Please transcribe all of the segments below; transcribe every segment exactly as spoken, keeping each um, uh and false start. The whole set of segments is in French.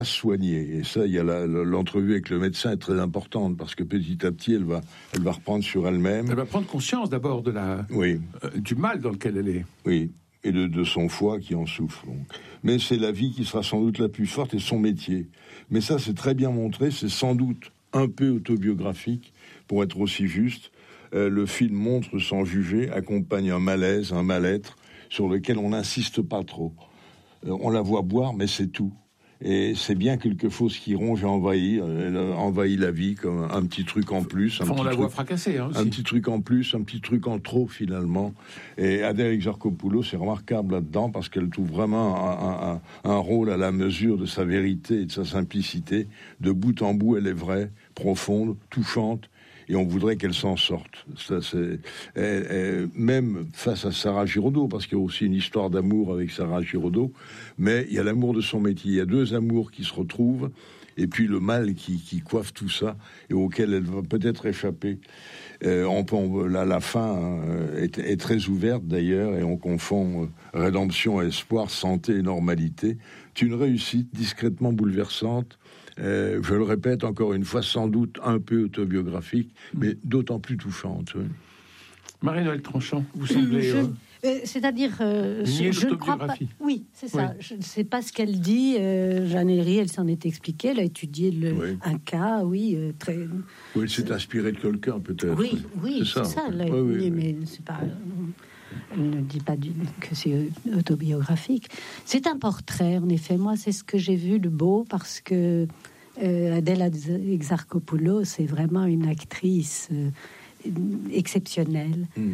soigner. Et ça, il y a la, l'entrevue avec le médecin est très importante parce que petit à petit, elle va, elle va reprendre sur elle-même. Elle va prendre conscience d'abord de la, oui. euh, du mal dans lequel elle est. Oui, et de, de son foie qui en souffre. Donc. Mais c'est la vie qui sera sans doute la plus forte et son métier. Mais ça, c'est très bien montré. C'est sans doute un peu autobiographique pour être aussi juste. Euh, le film montre sans juger, accompagne un malaise, un mal-être sur lequel on n'insiste pas trop. Euh, on la voit boire, mais c'est tout. Et c'est bien quelque chose qui ronge et envahit, euh, envahit la vie comme un petit truc en plus. Un enfin, petit on la truc, voit fracasser. Hein, un petit truc en plus, un petit truc en trop finalement. Et Adèle Exarchopoulos, c'est remarquable là-dedans parce qu'elle trouve vraiment un, un, un rôle à la mesure de sa vérité et de sa simplicité. De bout en bout, elle est vraie, profonde, touchante. Et on voudrait qu'elle s'en sorte. Ça, c'est, elle, elle, même face à Sarah Giraudot, parce qu'il y a aussi une histoire d'amour avec Sarah Giraudot, mais il y a l'amour de son métier. Il y a deux amours qui se retrouvent, et puis le mal qui, qui coiffe tout ça, et auquel elle va peut-être échapper. Euh, on peut, on, la, la fin hein, est, est très ouverte d'ailleurs, et on confond euh, rédemption, espoir, santé et normalité. C'est une réussite discrètement bouleversante. Euh, je le répète encore une fois, sans doute un peu autobiographique, mais d'autant plus touchante. Oui. Marie-Noël Tranchant, vous semblez... Je, euh, euh, c'est-à-dire, euh, je, je ne crois pas... Oui, c'est ça. Oui. Je ne sais pas ce qu'elle dit. Euh, Jeanne Herry, elle s'en est expliquée. Elle a étudié le, oui. un cas, oui, euh, très... Oui, elle s'est inspirée de quelqu'un, peut-être. Oui, oui, c'est, c'est ça. ça elle a, oui, oui, mais oui. c'est pas... Elle ne dit pas du, que c'est autobiographique. C'est un portrait, en effet. Moi, c'est ce que j'ai vu de beau, parce que euh, Adèle Exarchopoulos, c'est vraiment une actrice euh, exceptionnelle. Mmh.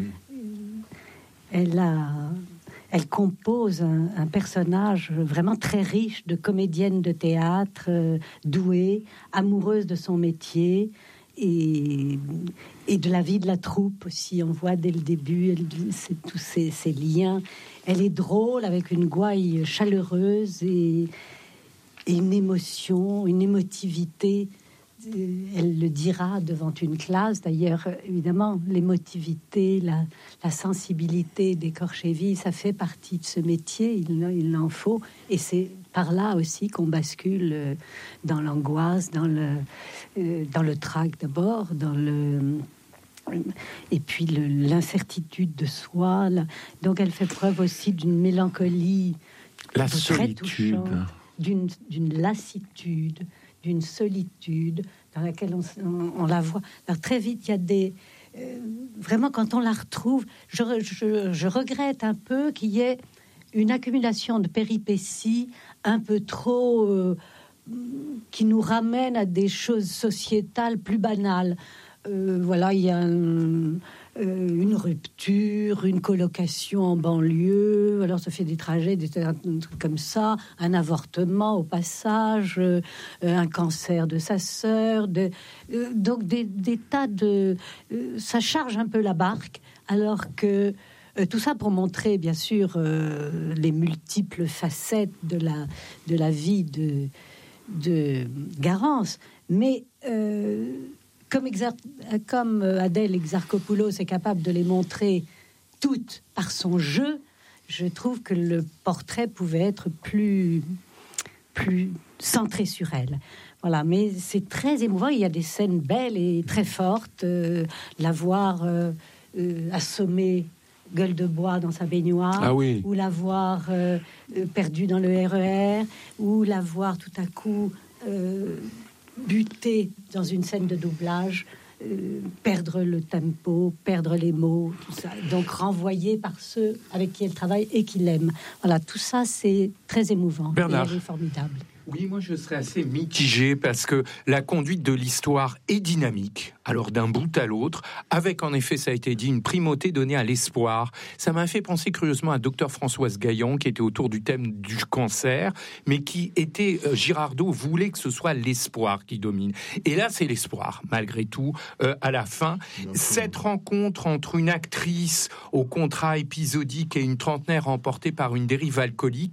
Elle a, elle compose un, un personnage vraiment très riche de comédienne de théâtre, euh, douée, amoureuse de son métier. Et, et de la vie de la troupe aussi, on voit dès le début elle, c'est, tous ces, ces liens. Elle est drôle avec une gouaille chaleureuse et, et une émotion, une émotivité. Elle le dira devant une classe. D'ailleurs, évidemment, l'émotivité, la, la sensibilité d'Écorché-Vie, ça fait partie de ce métier. Il, il en faut, et c'est par là aussi qu'on bascule dans l'angoisse, dans le, euh, dans le trac d'abord, dans le, et puis le, l'incertitude de soi. Là. Donc elle fait preuve aussi d'une mélancolie, la très solitude, touchante, d'une, d'une lassitude, d'une solitude dans laquelle on, on, on la voit. Alors très vite, il y a des... Euh, vraiment, quand on la retrouve, je, je, je regrette un peu qu'il y ait une accumulation de péripéties un peu trop... Euh, qui nous ramène à des choses sociétales plus banales. Euh, voilà, il y a un, euh, une rupture, une colocation en banlieue, alors ça fait des trajets, des trucs comme ça, un avortement au passage, euh, un cancer de sa sœur, de, euh, donc des, des tas de... Euh, ça charge un peu la barque, alors que euh, tout ça pour montrer, bien sûr, euh, les multiples facettes de la, de la vie de... de Garance, mais euh, comme, Exar- comme Adèle Exarchopoulos est capable de les montrer toutes par son jeu, je trouve que le portrait pouvait être plus, plus centré sur elle. Voilà, mais c'est très émouvant. Il y a des scènes belles et très fortes. Euh, la voir euh, euh, assommée gueule de bois dans sa baignoire, ah oui. ou la voir euh, perdue dans le R E R, ou la voir tout à coup euh, butée dans une scène de doublage, euh, perdre le tempo, perdre les mots, tout ça. Donc renvoyée par ceux avec qui elle travaille et qui l'aiment. Voilà, tout ça, c'est très émouvant. Bernard. Et elle est formidable. Oui, moi je serais assez mitigé parce que la conduite de l'histoire est dynamique, alors d'un bout à l'autre, avec en effet, ça a été dit, une primauté donnée à l'espoir. Ça m'a fait penser curieusement à docteur Françoise Gaillan, qui était autour du thème du cancer, mais qui était, euh, Girardot voulait que ce soit l'espoir qui domine. Et là, c'est l'espoir, malgré tout, euh, à la fin. Cette rencontre entre une actrice au contrat épisodique et une trentenaire emportée par une dérive alcoolique,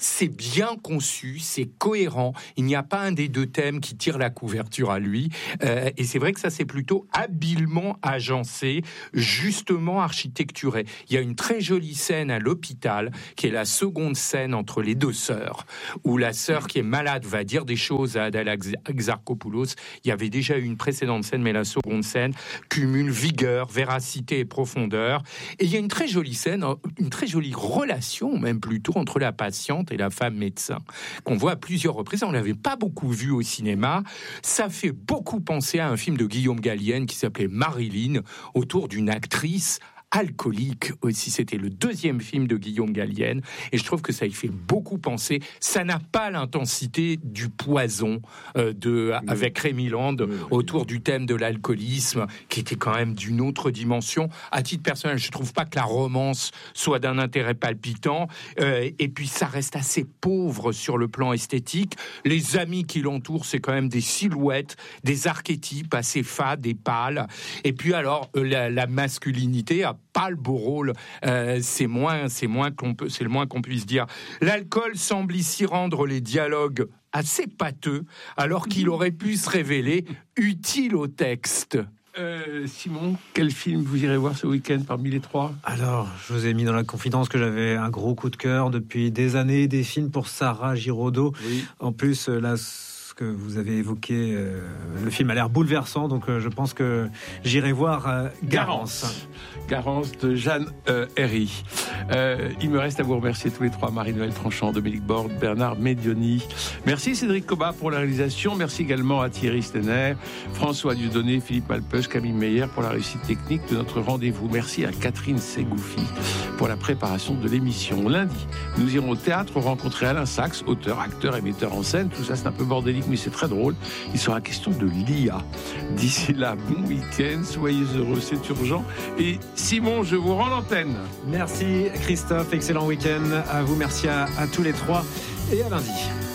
c'est bien conçu, c'est cohérent. Il n'y a pas un des deux thèmes qui tire la couverture à lui. Euh, et c'est vrai que ça, c'est plutôt habilement agencé, justement architecturé. Il y a une très jolie scène à l'hôpital, qui est la seconde scène entre les deux sœurs, où la sœur qui est malade va dire des choses à Adèle Exarchopoulos. Il y avait déjà eu une précédente scène, mais la seconde scène cumule vigueur, véracité et profondeur. Et il y a une très jolie scène, une très jolie relation, même plutôt, entre la patiente et la femme médecin, qu'on voit à plusieurs reprises. On l'avait pas beaucoup vu au cinéma. Ça fait beaucoup penser à un film de Guillaume Gallienne qui s'appelait Marilyn, autour d'une actrice alcoolique aussi. C'était le deuxième film de Guillaume Gallienne et je trouve que ça y fait beaucoup penser. Ça n'a pas l'intensité du Poison euh, de, oui. avec Rémi Land oui, oui, autour oui. du thème de l'alcoolisme qui était quand même d'une autre dimension. À titre personnel, je trouve pas que la romance soit d'un intérêt palpitant euh, et puis ça reste assez pauvre sur le plan esthétique. Les amis qui l'entourent, c'est quand même des silhouettes, des archétypes assez fades et pâles. Et puis alors, euh, la, la masculinité a pas le beau rôle, euh, c'est moins, c'est moins qu'on peut, c'est le moins qu'on puisse dire. L'alcool semble ici rendre les dialogues assez pâteux, alors qu'il aurait pu se révéler utile au texte. Euh, Simon, quel film vous irez voir ce week-end parmi les trois ? Alors, je vous ai mis dans la confidence que j'avais un gros coup de cœur depuis des années, des films pour Sarah Giraudot. Oui. En plus, là, que vous avez évoqué, euh, le film a l'air bouleversant, donc euh, je pense que j'irai voir euh, Garance. Garance de Jeanne euh, Herry. Euh, il me reste à vous remercier tous les trois, Marie-Noëlle Tranchant, Dominique Borde, Bernard Medioni. Merci Cédric Cobat pour la réalisation. Merci également à Thierry Stenner, François Dieudonné, Philippe Malpeche, Camille Meyer pour la réussite technique de notre rendez-vous. Merci à Catherine Ségoufi pour la préparation de l'émission. Lundi, nous irons au théâtre rencontrer Alain Sachs, auteur, acteur et metteur en scène. Tout ça, c'est un peu bordélique, mais c'est très drôle. Il sera question de l'I A. D'ici là, bon week-end, soyez heureux, c'est urgent. Et Simon, je vous rends l'antenne. Merci Christophe, excellent week-end à vous, merci à, à tous les trois et à lundi.